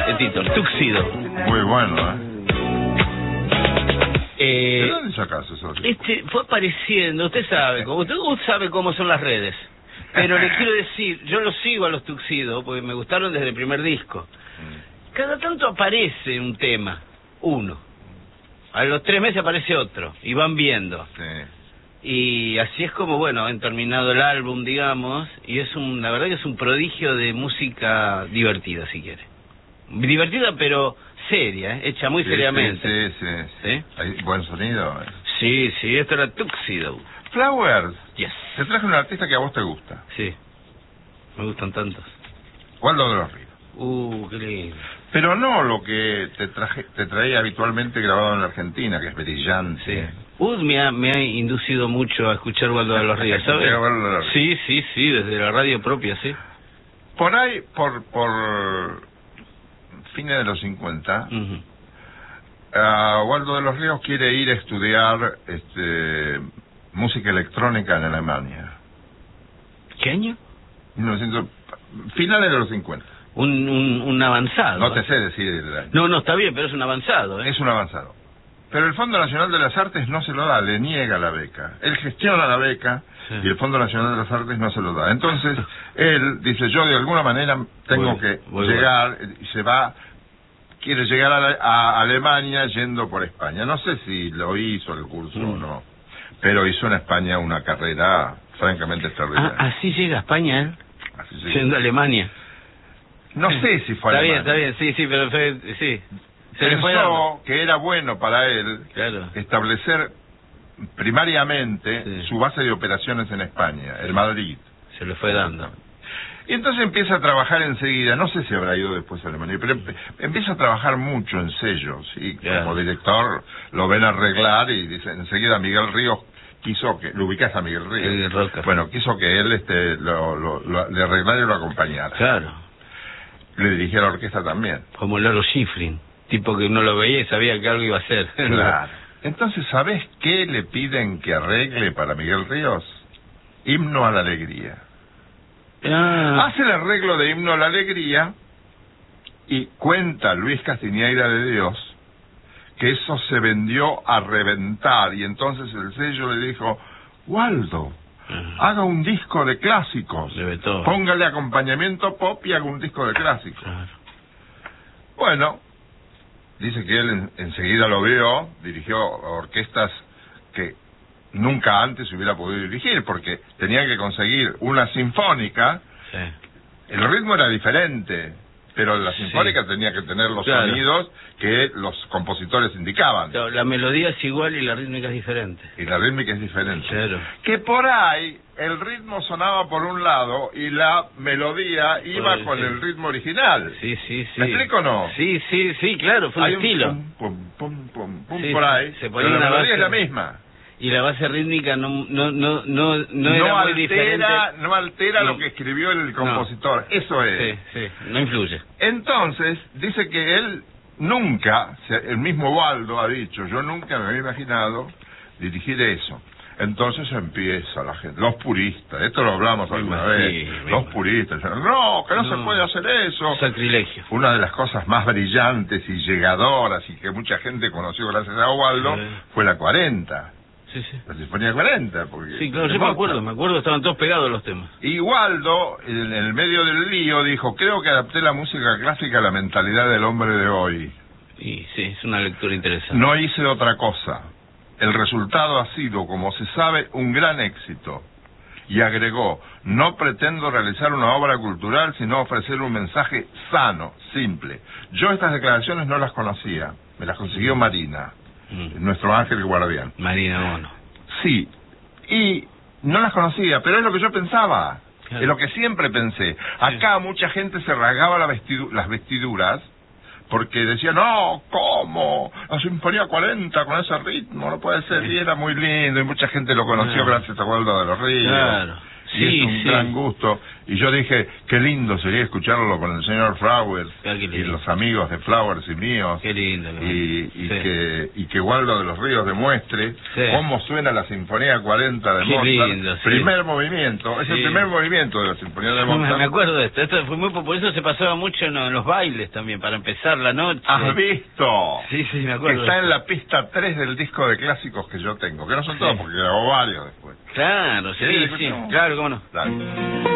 el título, Tuxedo. Muy bueno, ¿De dónde sacas eso? Fue apareciendo, usted sabe cómo son las redes. Pero le quiero decir, yo los sigo a los Tuxedo porque me gustaron desde el primer disco. Cada tanto aparece un tema, uno. A los 3 meses aparece otro, y van viendo. Sí. Y así es como, bueno, han terminado el álbum, digamos, y la verdad que es un prodigio de música divertida, si quiere. Divertida, pero seria, hecha muy seriamente. Sí. ¿Hay buen sonido? Sí, esto era Tuxedo. Flowers. Yes. Te traje un artista que a vos te gusta. Sí, me gustan tantos. Waldo de los Ríos. Qué lindo. Pero no lo que te traía habitualmente grabado en la Argentina, que es brillante. Sí. me ha inducido mucho a escuchar Waldo de los Ríos, ¿sabes? Sí, desde la radio propia, sí. Por ahí, por fines de los 50, Waldo de los Ríos quiere ir a estudiar música electrónica en Alemania. ¿Qué año? Finales de los 50. Un avanzado. No te sé decir el año. No, está bien, pero es un avanzado, ¿eh? Es un avanzado. Pero el Fondo Nacional de las Artes no se lo da, le niega la beca. Él gestiona la beca y el Fondo Nacional de las Artes no se lo da. Entonces, él dice, yo de alguna manera tengo que llegar, y quiere llegar a Alemania yendo por España. No sé si lo hizo el curso o no, pero hizo en España una carrera francamente extraordinaria. ¿Así llega a España él? Así llega. Yendo a Alemania. No sé si fue a Alemania. Está bien, sí, pero sí. Pensó que era bueno para él establecer primariamente su base de operaciones en España, el Madrid. Se le fue dando. Y entonces empieza a trabajar enseguida, no sé si habrá ido después a Alemania, pero empieza a trabajar mucho en sellos, y como director lo ven arreglar y dice, enseguida Miguel Ríos quiso que, ¿lo ubicás a Miguel Ríos? Bueno, quiso que él le arreglara y lo acompañara. Claro. Le dirigía la orquesta también. Como Lalo Schifrin, tipo que no lo veía y sabía que algo iba a hacer. Claro. Entonces, ¿sabés qué le piden que arregle para Miguel Ríos? Himno a la Alegría. Hace el arreglo de Himno a la Alegría y cuenta Luis Castiñeira de Dios que eso se vendió a reventar, y entonces el sello le dijo, Waldo, haga un disco de clásicos, póngale acompañamiento pop y haga un disco de clásicos. Bueno, dice que él enseguida lo vio, dirigió orquestas que nunca antes se hubiera podido dirigir, porque tenían que conseguir una sinfónica. El ritmo era diferente, pero la sinfónica tenía que tener los sonidos que los compositores indicaban. La melodía es igual y la rítmica es diferente. Y la rítmica es diferente. Que por ahí el ritmo sonaba por un lado y la melodía iba con el ritmo original. ¿Me explico o no? Sí, claro, fue un estilo. Pum, por ahí, se ponía pero la melodía base, es la misma. Y la base rítmica no era muy diferente. No altera lo que escribió el compositor. Eso es. Sí, no influye. Entonces, dice que él nunca, el mismo Waldo ha dicho, yo nunca me había imaginado dirigir eso. Entonces empieza la gente, los puristas, esto lo hablamos alguna vez, los puristas, no, que no se puede hacer eso. Sacrilegio. Una de las cosas más brillantes y llegadoras y que mucha gente conoció gracias a Waldo fue la 40. La Sinfonía 40. Porque sí, claro, yo me acuerdo, estaban todos pegados los temas. Y Waldo, en el medio del lío, dijo, creo que adapté la música clásica a la mentalidad del hombre de hoy. Y sí, es una lectura interesante. No hice otra cosa. El resultado ha sido, como se sabe, un gran éxito. Y agregó, no pretendo realizar una obra cultural, sino ofrecer un mensaje sano, simple. Yo estas declaraciones no las conocía, me las consiguió Marina. Nuestro ángel guardián. Marina Bono. Sí, y no las conocía, pero es lo que yo pensaba, es lo que siempre pensé. Acá mucha gente se rasgaba las vestiduras porque decía, no, ¿cómo? La Sinfonía 40 con ese ritmo, no puede ser. Y era muy lindo y mucha gente lo conoció gracias a Waldo de los Ríos. Claro. y es un gran gusto. Y yo dije, qué lindo sería escucharlo con el señor Flowers y los amigos de Flowers y míos. Qué lindo. Y que Waldo de los Ríos demuestre cómo suena la Sinfonía 40 de Mozart. Lindo, primer movimiento, es el primer movimiento de la Sinfonía de Mozart. Me acuerdo de esto. Esto fue por eso se pasaba mucho en los bailes también, para empezar la noche. ¿Has visto? Sí, me acuerdo. Está en la pista 3 del disco de clásicos que yo tengo, que no son todos porque grabó varios después. Claro, sí, claro, cómo no. Dale.